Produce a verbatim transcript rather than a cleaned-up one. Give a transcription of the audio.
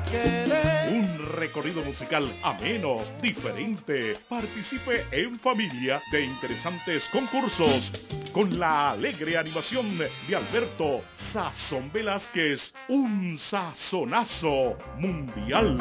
querer. Un recorrido musical ameno, diferente. Participe en familia de interesantes concursos con la alegre animación de Alberto Sazón Velázquez. Un sazonazo mundial.